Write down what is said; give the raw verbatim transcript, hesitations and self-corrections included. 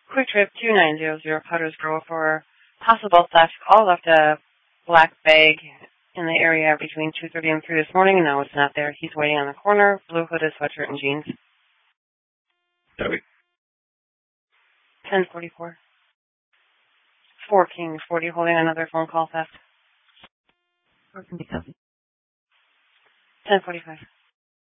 Quick Trip two nine zero zero Potter's Grove for possible theft. All left a black bag in the area between two thirty and three this morning. No, it's not there. He's waiting on the corner. Blue hooded sweatshirt and jeans. Sorry. ten forty-four. four Kings forty holding another phone call theft. ten forty-five.